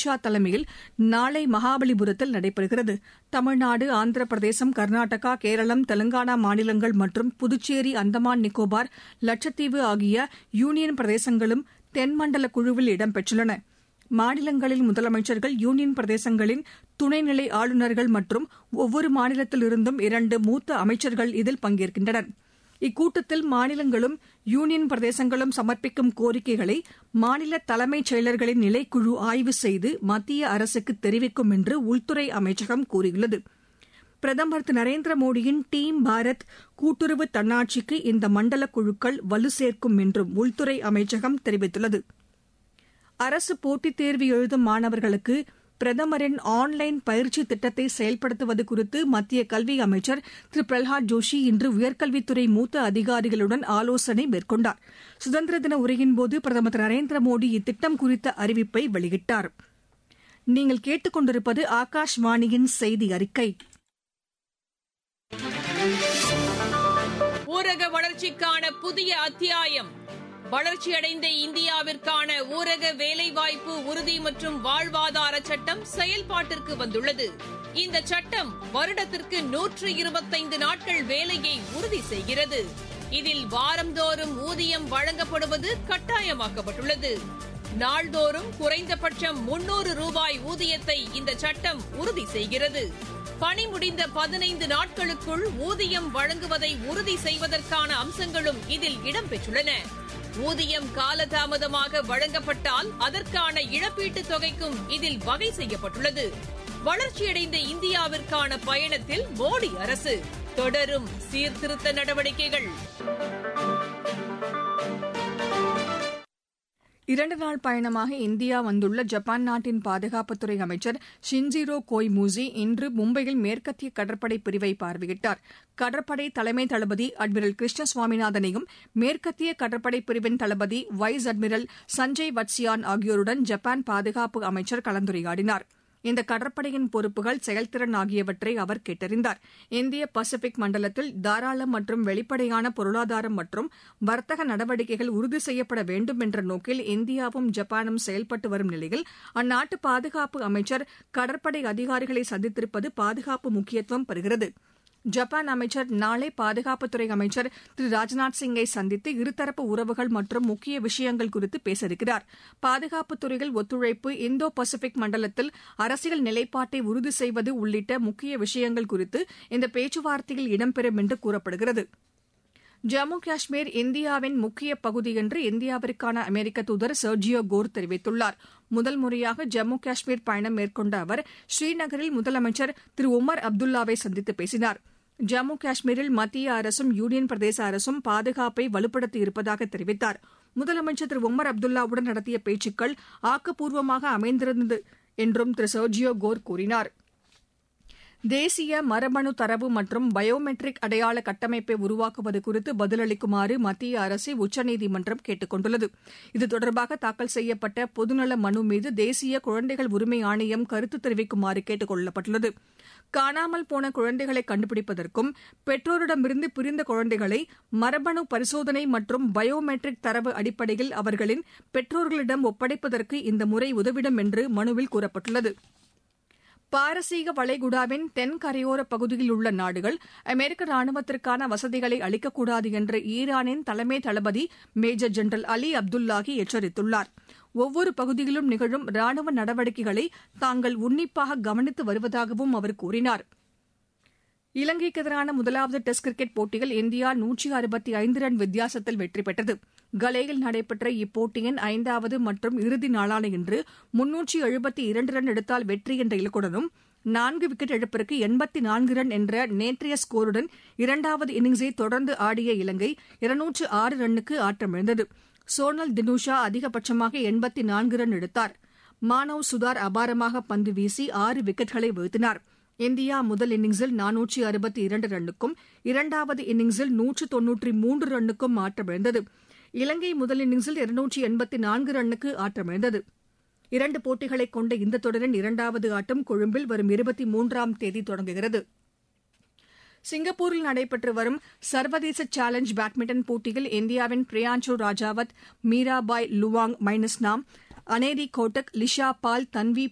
ஷா தலைமையில் நாளை மகாபலிபுரத்தில் நடைபெறுகிறது. தமிழ்நாடு, ஆந்திர பிரதேசம், கர்நாடகா, கேரளம், தெலங்கானா மாநிலங்கள் மற்றும் புதுச்சேரி, அந்தமான் நிக்கோபார், லட்சத்தீவு ஆகிய யூனியன் பிரதேசங்களும் தென்மண்டல குழுவில் இடம்பெற்றுள்ளன. மாநிலங்களின் முதலமைச்சர்கள், யூனியன் பிரதேசங்களின் துணைநிலை ஆளுநர்கள் மற்றும் ஒவ்வொரு மாநிலத்திலிருந்தும் 2 மூத்த அமைச்சர்கள் இதில் பங்கேற்கின்றனர். இக்கூட்டத்தில் மாநிலங்களும் யூனியன் பிரதேசங்களும் சமர்ப்பிக்கும் கோரிக்கைகளை மாநில தலைமைச் செயலர்களின் நிலைக்குழு ஆய்வு செய்து மத்திய அரசுக்கு தெரிவிக்கும் என்று உள்துறை அமைச்சகம் கூறியுள்ளது. பிரதமர் திரு நரேந்திர மோடியின் டீம் பாரத் கூட்டுறவு தன்னாட்சிக்கு இந்த மண்டல குழுக்கள் வலு சேர்க்கும் என்றும் உள்துறை அமைச்சகம் தெரிவித்துள்ளது. அரசு போட்டித் தேர்வு எழுதும் மாணவர்களுக்கு பிரதமரின் ஆன்லைன் பயிற்சி திட்டத்தை செயல்படுத்துவது குறித்து மத்திய கல்வி அமைச்சர் திரு பிரல்ஹாத் ஜோஷி இன்று உயர்கல்வித்துறை மூத்த அதிகாரிகளுடன் ஆலோசனை மேற்கொண்டார். சுதந்திர தின உரையின்போது பிரதமர் திரு நரேந்திர மோடி இத்திட்டம் குறித்த அறிவிப்பை வெளியிட்டார். நீங்கள் கேட்டுக் கொண்டிருப்பது ஆகாஷ்வாணியின் செய்தி அறிக்கை. ஊரக வளர்ச்சிக்கான புதிய அத்தியாயம். வளர்ச்சியடைந்த இந்தியாவிற்கான ஊரக வேலைவாய்ப்பு உறுதி மற்றும் வாழ்வாதார சட்டம் செயல்பாட்டிற்கு வந்துள்ளது. இந்த சட்டம் வருடத்திற்கு 125 நாட்கள் வேலையை உறுதி செய்கிறது. இதில் வாரந்தோறும் ஊதியம் வழங்கப்படுவது கட்டாயமாக்கப்பட்டுள்ளது. நாள்தோறும் குறைந்தபட்சம் 300 ரூபாய் ஊதியத்தை இந்த சட்டம் உறுதி செய்கிறது. பணி முடிந்த 15 நாட்களுக்குள் ஊதியம் வழங்குவதை உறுதி செய்வதற்கான அம்சங்களும் இதில் இடம்பெற்றுள்ளன. ஊதியம் காலதாமதமாக வழங்கப்பட்டால் அதற்கான இழப்பீட்டுத் தொகைக்கும் இதில் வகை செய்யப்பட்டுள்ளது. வளர்ச்சியடைந்த இந்தியாவிற்கான பயணத்தில் மோடி அரசு தொடரும் சீர்திருத்த நடவடிக்கைகள். 2 நாள் பயணமாக இந்தியா வந்துள்ள ஜப்பான் நாட்டின் பாதுகாப்புத்துறை அமைச்சர் ஷின்ஜிரோ கோய்மூசி இன்று மும்பையில் மேற்கத்திய கடற்படை பிரிவை பார்வையிட்டார். கடற்படை தலைமை தளபதி அட்மிரல் கிருஷ்ண சுவாமிநாதனையும் மேற்கத்திய கடற்படை பிரிவின் தளபதி வைஸ் அட்மிரல் சஞ்சய் வத்சியான் ஆகியோருடன் ஜப்பான் பாதுகாப்பு அமைச்சர் கலந்துரையாடினார். இந்த கடற்படையின் பொறுப்புகள், செயல்திறன் ஆகியவற்றை அவர் கேட்டறிந்தார். இந்திய பசிபிக் மண்டலத்தில் தாராள மற்றும் வெளிப்படையான பொருளாதாரம் மற்றும் வர்த்தக நடவடிக்கைகள் உறுதி செய்யப்பட வேண்டும் என்ற நோக்கில் இந்தியாவும் ஜப்பானும் செயல்பட்டு வரும் நிலையில் அந்நாட்டு பாதுகாப்பு அமைச்சர் கடற்படை அதிகாரிகளை சந்தித்திருப்பது பாதுகாப்பு முக்கியத்துவம் பெறுகிறது. ஜப்பான் அமைச்சர் நாளை பாதுகாப்புத்துறை அமைச்சர் திரு ராஜ்நாத் சிங்கை சந்தித்து இருதரப்பு உறவுகள் மற்றும் முக்கிய விஷயங்கள் குறித்து பேச இருக்கிறார். பாதுகாப்புத் துறையில் ஒத்துழைப்பு, இந்தோ பசிபிக் மண்டலத்தில் அரசியல் நிலைப்பாட்டை உறுதி செய்வது உள்ளிட்ட முக்கிய விஷயங்கள் குறித்து இந்த பேச்சுவார்த்தையில் இடம்பெறும் என்று கூறப்படுகிறது. ஜம்மு காஷ்மீர் இந்தியாவின் முக்கிய பகுதி என்று இந்தியாவிற்கான அமெரிக்க தூதர் சர்ஜியோ கோர் தெரிவித்துள்ளார். முதல் முறையாக ஜம்மு காஷ்மீர் பயணம் மேற்கொண்ட அவர் ஸ்ரீநகரில் முதலமைச்சர் திரு உமர் அப்துல்லாவை சந்தித்து பேசினார். ஜம்மு காஷ்மீரில் மத்திய அரசும் யூனியன் பிரதேச அரசும் பாதுகாப்பை வலுப்படுத்தி இருப்பதாக தெரிவித்தார். முதலமைச்சர் திரு உமர் அப்துல்லாவுடன் நடத்திய பேச்சுக்கள் ஆக்கப்பூர்வமாக அமைந்திருந்தது என்றும் திரு சர்ஜியோ கோர் கூறினார். தேசிய மரபணு தரவு மற்றும் பயோமெட்ரிக் அடையாள கட்டமைப்பை உருவாக்குவது குறித்து பதிலளிக்குமாறு மத்திய அரசை உச்சநீதிமன்றம் கேட்டுக் கொண்டுள்ளது. இது தொடர்பாக தாக்கல் செய்யப்பட்ட பொதுநல மனு மீது தேசிய குழந்தைகள் உரிமை ஆணையம் கருத்து தெரிவிக்குமாறு கேட்டுக் கொள்ளப்பட்டுள்ளது. காணாமல் போன குழந்தைகளை கண்டுபிடிப்பதற்கும் பெற்றோரிடமிருந்து பிரிந்த குழந்தைகளை மரபணு பரிசோதனை மற்றும் பயோமெட்ரிக் தரவு அடிப்படையில் அவர்களின் பெற்றோர்களிடம் ஒப்படைப்பதற்கு இந்த முறை உதவிடும் என்று மனுவில் கூறப்பட்டுள்ளது. பாரசீக வளைகுடாவின் தென்கரையோர பகுதியில் உள்ள நாடுகள் அமெரிக்க ராணுவத்திற்கான வசதிகளை அளிக்கக்கூடாது என்று ஈரானின் தலைமை தளபதி மேஜர் ஜெனரல் அலி அப்துல்லாஹி எச்சரித்துள்ளார். ஒவ்வொரு பகுதியிலும் நிகழும் ராணுவ நடவடிக்கைகளை தாங்கள் உன்னிப்பாக கவனித்து வருவதாகவும் அவர் கூறினார். இலங்கைக்கு எதிரான முதலாவது டெஸ்ட் கிரிக்கெட் போட்டியில் இந்தியா 165 ரன் வித்தியாசத்தில் வெற்றி பெற்றது. கலேயில் நடைபெற்ற இப்போட்டியின் 5வது மற்றும் இறுதி நாளான இன்று 372 ரன் எடுத்தால் வெற்றி என்ற இலக்குடனும் 4 விக்கெட் இழப்பிற்கு 84 ரன் என்ற நேற்றைய ஸ்கோருடன் 2வது இன்னிங்ஸை தொடர்ந்து ஆடிய இலங்கை 206 ரன்னுக்கு ஆட்டமிழந்தது. சோனல் தினுஷா அதிகபட்சமாக 84 ரன் எடுத்தார். மானவ் சுதார் அபாரமாக பந்து வீசி 6 விக்கெட்களை வீழ்த்தினார். இந்தியா முதல் இன்னிங்ஸில் 462 ரன்னுக்கும் 2வது இன்னிங்ஸில் 193 ரன்னுக்கும் ஆட்டமிழந்தது. இலங்கை முதல் இன்னிங்ஸில் 284 ரன்னுக்கு ஆட்டமிழந்தது. 2 போட்டிகளை கொண்ட இந்த தொடரின் 2வது ஆட்டம் கொழும்பில் வரும் 23ஆம் தேதி தொடங்குகிறது. சிங்கப்பூரில் நடைபெற்று வரும் சர்வதேச சேலஞ்ச் பேட்மிண்டன் போட்டியில் இந்தியாவின் பிரியான்சு ராஜாவத், மீராபாய் லுவாங் மைனஸ்நாம், அனேரி கோட்டக், லிஷா பால், தன்வி